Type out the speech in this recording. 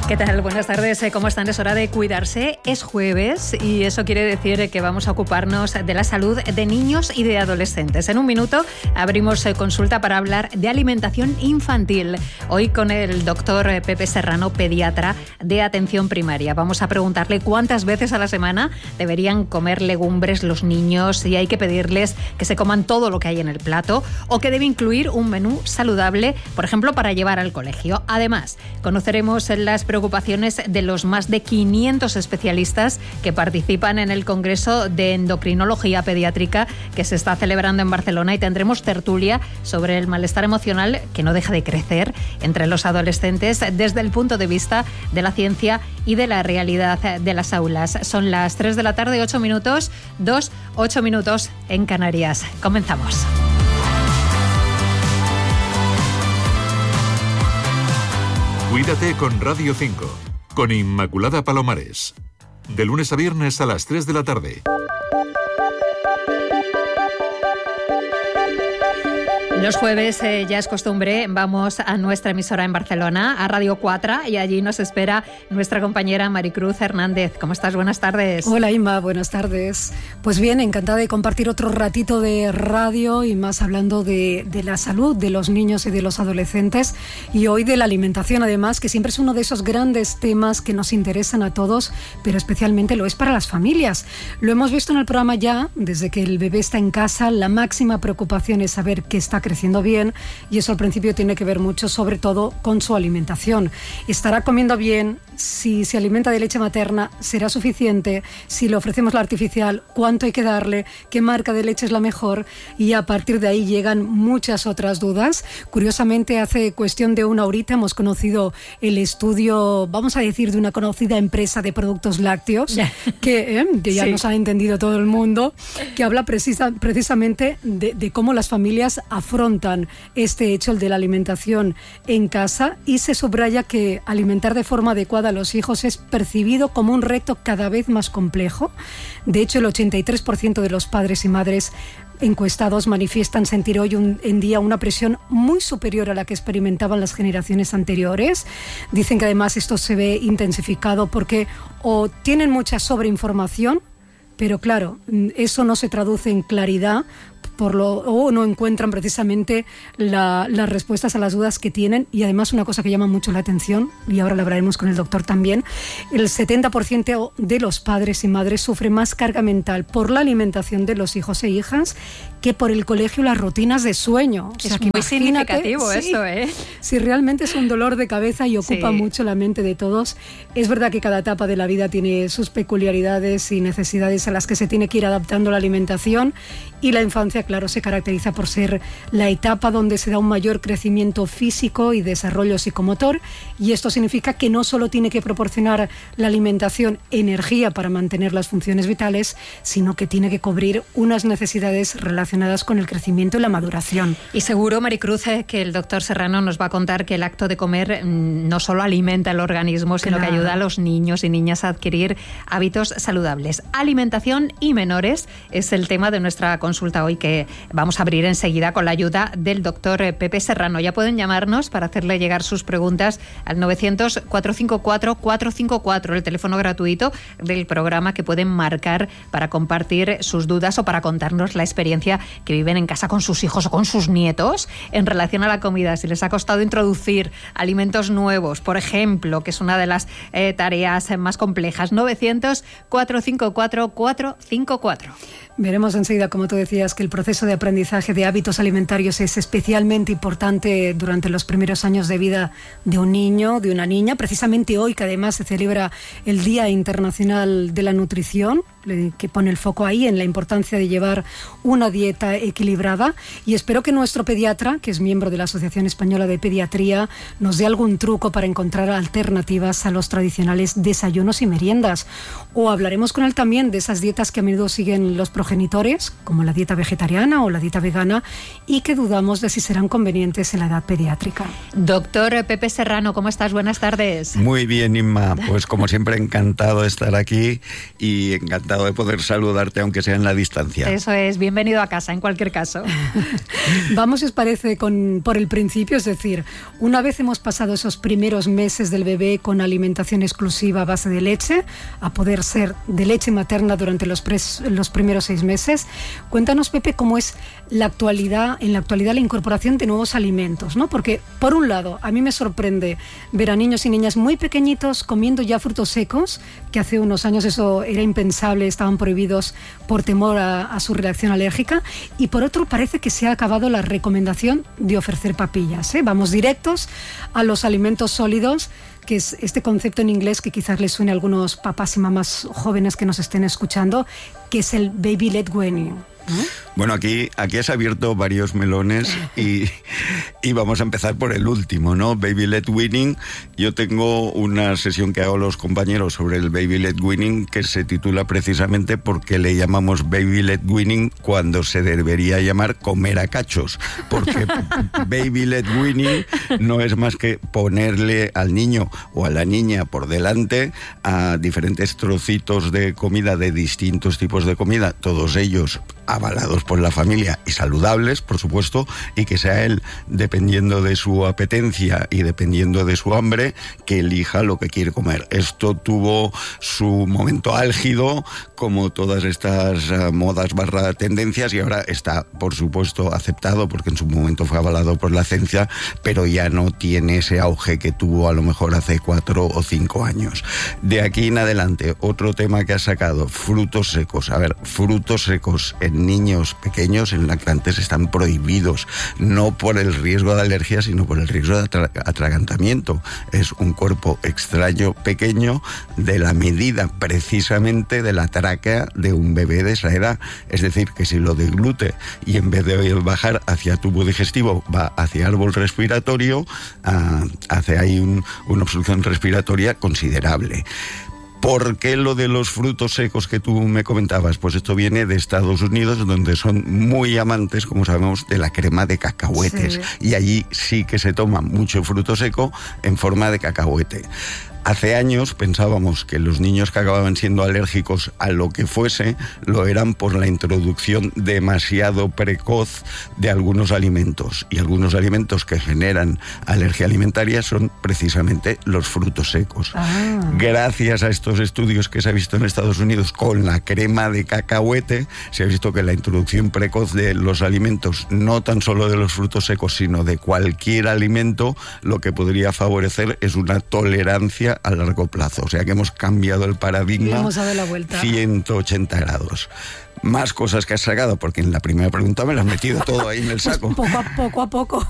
¿Qué tal? Buenas tardes. ¿Cómo están? Es hora de cuidarse. Es jueves y eso quiere decir que vamos a ocuparnos de la salud de niños y de adolescentes. En un minuto abrimos consulta para hablar de alimentación infantil. Hoy con el doctor Pepe Serrano, pediatra de atención primaria. Vamos a preguntarle cuántas veces a la semana deberían comer legumbres los niños, si hay que pedirles que se coman todo lo que hay en el plato o que debe incluir un menú saludable, por ejemplo, para llevar al colegio. Además, conoceremos las preocupaciones de los más de 500 especialistas que participan en el Congreso de Endocrinología Pediátrica que se está celebrando en Barcelona, y tendremos tertulia sobre el malestar emocional que no deja de crecer entre los adolescentes desde el punto de vista de la ciencia y de la realidad de las aulas. Son las 3 de la tarde, 8 minutos, 8 minutos en Canarias. Comenzamos. Cuídate con Radio 5, con Inmaculada Palomares. De lunes a viernes a las 3 de la tarde. Los jueves, ya es costumbre, vamos a nuestra emisora en Barcelona, a Radio 4, y allí nos espera nuestra compañera Maricruz Hernández. ¿Cómo estás? Buenas tardes. Hola, Inma, buenas tardes. Pues bien, encantada de compartir otro ratito de radio y más hablando de la salud de los niños y de los adolescentes, y hoy de la alimentación, además, que siempre es uno de esos grandes temas que nos interesan a todos, pero especialmente lo es para las familias. Lo hemos visto en el programa ya, desde que el bebé está en casa, la máxima preocupación es saber que está creciendo bien, y eso al principio tiene que ver mucho sobre todo con su alimentación. ¿Estará comiendo bien? Si se alimenta de leche materna, ¿será suficiente? Si le ofrecemos la artificial, ¿cuánto hay que darle? ¿Qué marca de leche es la mejor? Y a partir de ahí llegan muchas otras dudas. Curiosamente, hace cuestión de una horita hemos conocido el estudio, vamos a decir, de una conocida empresa de productos lácteos, que ya sí, nos ha entendido todo el mundo, que habla precisamente de cómo las familias afrontan este hecho, el de la alimentación en casa, y se subraya que alimentar de forma adecuada a los hijos es percibido como un reto cada vez más complejo. De hecho, el 83% de los padres y madres encuestados manifiestan sentir hoy en día una presión muy superior a la que experimentaban las generaciones anteriores. Dicen que además esto se ve intensificado porque o tienen mucha sobreinformación, pero claro, eso no se traduce en claridad, o no encuentran precisamente las respuestas a las dudas que tienen. Y además, una cosa que llama mucho la atención, y ahora la hablaremos con el doctor también, el 70% de los padres y madres sufre más carga mental por la alimentación de los hijos e hijas que por el colegio y las rutinas de sueño. O sea, es muy significativo, sí, esto, ¿eh? Si realmente es un dolor de cabeza y ocupa mucho la mente de todos. Es verdad que cada etapa de la vida tiene sus peculiaridades y necesidades a las que se tiene que ir adaptando la alimentación, y la infancia, claro, se caracteriza por ser la etapa donde se da un mayor crecimiento físico y desarrollo psicomotor, y esto significa que no solo tiene que proporcionar la alimentación energía para mantener las funciones vitales, sino que tiene que cubrir unas necesidades relacionadas con el crecimiento y la maduración. Y seguro, Maricruz, que el doctor Serrano nos va a contar que el acto de comer no solo alimenta el organismo, sino que ayuda a los niños y niñas a adquirir hábitos saludables. Alimentación y menores es el tema de nuestra consulta hoy, que vamos a abrir enseguida con la ayuda del doctor Pepe Serrano. Ya pueden llamarnos para hacerle llegar sus preguntas al 900-454-454, el teléfono gratuito del programa que pueden marcar para compartir sus dudas o para contarnos la experiencia que viven en casa con sus hijos o con sus nietos en relación a la comida. Si les ha costado introducir alimentos nuevos, por ejemplo, que es una de las tareas más complejas. 900-454-454. Veremos enseguida, como tú decías, que el proceso de aprendizaje de hábitos alimentarios es especialmente importante durante los primeros años de vida de un niño, de una niña. Precisamente hoy, que además se celebra el Día Internacional de la Nutrición, que pone el foco ahí en la importancia de llevar una dieta equilibrada, y espero que nuestro pediatra, que es miembro de la Asociación Española de Pediatría, nos dé algún truco para encontrar alternativas a los tradicionales desayunos y meriendas. O hablaremos con él también de esas dietas que a menudo siguen los progenitores, como la dieta vegetariana o la dieta vegana, y que dudamos de si serán convenientes en la edad pediátrica. Doctor Pepe Serrano, ¿cómo estás? Buenas tardes. Muy bien, Inma. Pues como siempre, encantado de estar aquí y encantado encantado de poder saludarte, aunque sea en la distancia. Eso es, bienvenido a casa, en cualquier caso. Vamos, si os parece, por el principio, es decir, una vez hemos pasado esos primeros meses del bebé con alimentación exclusiva a base de leche, a poder ser de leche materna durante los primeros 6 meses, cuéntanos, Pepe, cómo es en la actualidad la incorporación de nuevos alimentos, ¿no? Porque, por un lado, a mí me sorprende ver a niños y niñas muy pequeñitos comiendo ya frutos secos, que hace unos años eso era impensable, estaban prohibidos por temor a su reacción alérgica, y por otro parece que se ha acabado la recomendación de ofrecer papillas, ¿eh? Vamos directos a los alimentos sólidos, que es este concepto en inglés que quizás les suene a algunos papás y mamás jóvenes que nos estén escuchando, que es el baby-led weaning. Bueno, aquí has abierto varios melones y vamos a empezar por el último, ¿no? Baby-led weaning. Yo tengo una sesión que hago a los compañeros sobre el baby-led weaning que se titula precisamente porque le llamamos baby-led weaning cuando se debería llamar comer a cachos, porque baby-led weaning no es más que ponerle al niño o a la niña por delante a diferentes trocitos de comida, de distintos tipos de comida, todos ellos avalados por la familia y saludables, por supuesto, y que sea él, dependiendo de su apetencia y dependiendo de su hambre, que elija lo que quiere comer. Esto tuvo su momento álgido, como todas estas modas / tendencias, y ahora está, por supuesto, aceptado, porque en su momento fue avalado por la ciencia, pero ya no tiene ese auge que tuvo a lo mejor hace 4 o 5 años. De aquí en adelante, otro tema que ha sacado, frutos secos. A ver, frutos secos en niños pequeños, en lactantes, están prohibidos, no por el riesgo de alergia, sino por el riesgo de atragantamiento. Es un cuerpo extraño, pequeño, de la medida precisamente de la tráquea de un bebé de esa edad. Es decir, que si lo deglute y en vez de bajar hacia tubo digestivo va hacia árbol respiratorio, hace ahí una obstrucción respiratoria considerable. ¿Por qué lo de los frutos secos que tú me comentabas? Pues esto viene de Estados Unidos, donde son muy amantes, como sabemos, de la crema de cacahuetes. Sí. Y allí sí que se toma mucho fruto seco en forma de cacahuete. Hace años pensábamos que los niños que acababan siendo alérgicos a lo que fuese lo eran por la introducción demasiado precoz de algunos alimentos. Y algunos alimentos que generan alergia alimentaria son precisamente los frutos secos. Gracias a estos estudios que se ha visto en Estados Unidos con la crema de cacahuete, se ha visto que la introducción precoz de los alimentos, no tan solo de los frutos secos, sino de cualquier alimento, lo que podría favorecer es una tolerancia a largo plazo. O sea que hemos cambiado el paradigma. Vamos a dar la vuelta. 180 grados. Más cosas que has sacado, porque en la primera pregunta me lo has metido todo ahí en el saco. Pues poco a poco.